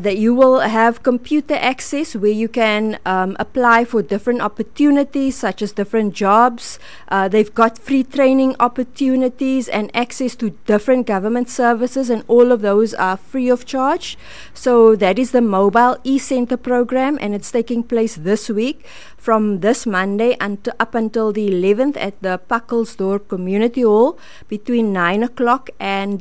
that you will have computer access where you can apply for different opportunities such as different jobs. They've got free training opportunities and access to different government services, and all of those are free of charge. So that is the Mobile eCenter program, and it's taking place this week from this Monday up until the 11th at the Pakkelsdorp Community Hall between 9 o'clock and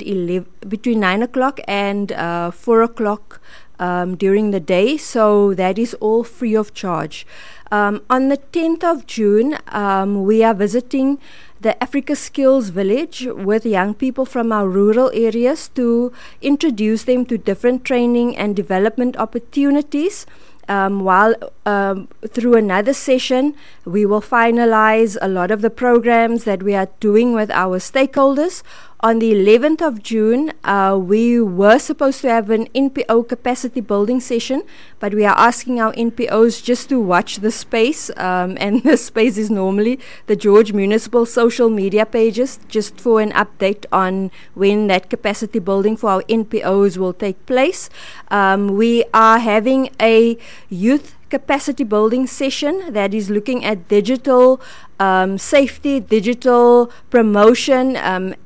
4 o'clock during the day. So that is all free of charge. On the 10th of June, we are visiting the Africa Skills Village with young people from our rural areas to introduce them to different training and development opportunities. While through another session, we will finalize a lot of the programs that we are doing with our stakeholders. On the 11th of June, we were supposed to have an NPO capacity building session, but we are asking our NPOs just to watch the space, and the space is normally the George Municipal social media pages, just for an update on when that capacity building for our NPOs will take place. We are having a youth capacity building session that is looking at digital safety, digital promotion,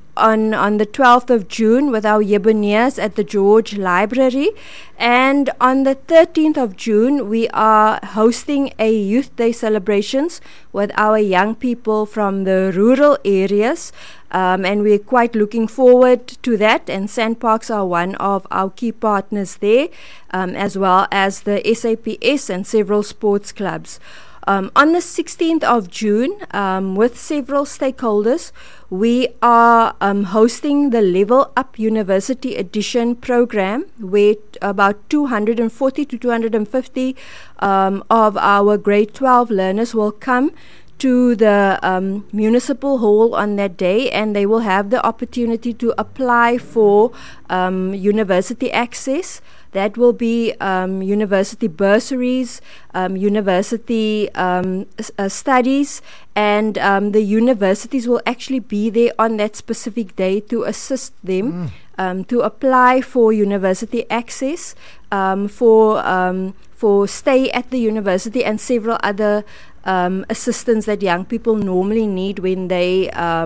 on the 12th of June with our Yeboneers at the George Library. And on the 13th of June, we are hosting a Youth Day celebrations with our young people from the rural areas. And we're quite looking forward to that. And Sandparks are one of our key partners there, as well as the SAPS and several sports clubs. On the 16th of June, with several stakeholders, we are hosting the Level Up University Edition program, where about 240 to 250 of our grade 12 learners will come to the municipal hall on that day, and they will have the opportunity to apply for university access. That will be university bursaries, university studies, and the universities will actually be there on that specific day to assist them to apply for university access, for stay at the university, and several other assistance that young people normally need when they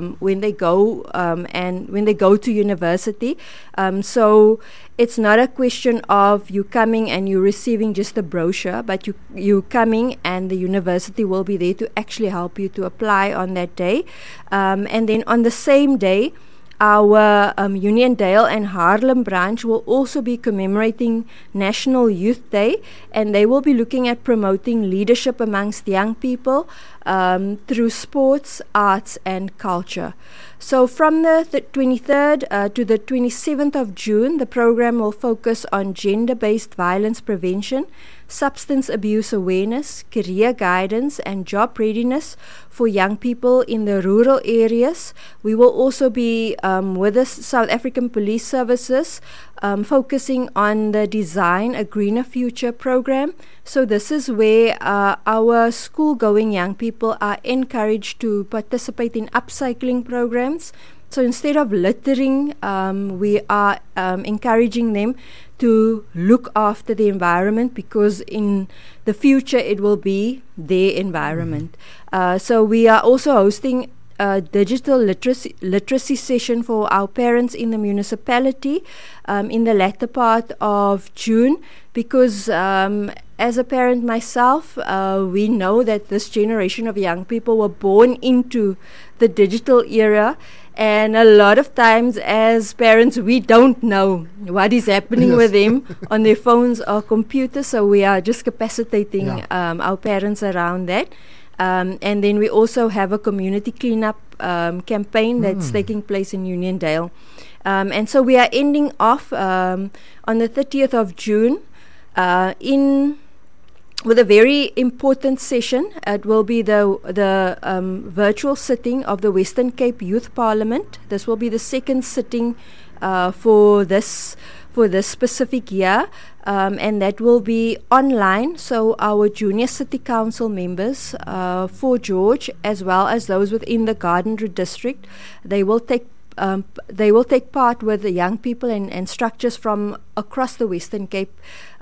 go to university. So it's not a question of you coming and you receiving just a brochure, but you coming and the university will be there to actually help you to apply on that day. And then on the same day, our Uniondale and Haarlem branch will also be commemorating National Youth Day, and they will be looking at promoting leadership amongst young people through sports, arts and culture. So from the 23rd to the 27th of June, the program will focus on gender-based violence prevention, substance abuse awareness, career guidance and job readiness for young people in the rural areas. We will also be with the South African Police Services focusing on the Design a Greener Future program. So this is where our school-going young people are encouraged to participate in upcycling programs. So instead of littering, we are encouraging them to look after the environment, because in the future it will be their environment. So we are also hosting a digital literacy session for our parents in the municipality in the latter part of June, because as a parent myself, we know that this generation of young people were born into the digital era. And a lot of times as parents, we don't know what is happening with them on their phones or computers. So we are just capacitating our parents around that. And then we also have a community cleanup campaign that's taking place in Uniondale. And so we are ending off on the 30th of June with a very important session. It will be the virtual sitting of the Western Cape Youth Parliament. This will be the second sitting for this specific year, and that will be online. So our junior city council members for George, as well as those within the Garden district, they will take part with the young people and structures from across the Western Cape